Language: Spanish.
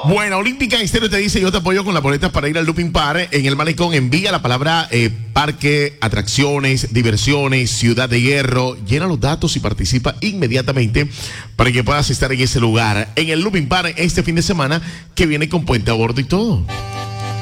Bueno, Olímpica Estéreo te dice: yo te apoyo con las boletas para ir al Looping Park en el Malecón. Envía la palabra parque, atracciones, diversiones, Ciudad de Hierro. Llena los datos y participa inmediatamente para que puedas estar en ese lugar. En el Looping Park este fin de semana, que viene con puente a bordo y todo.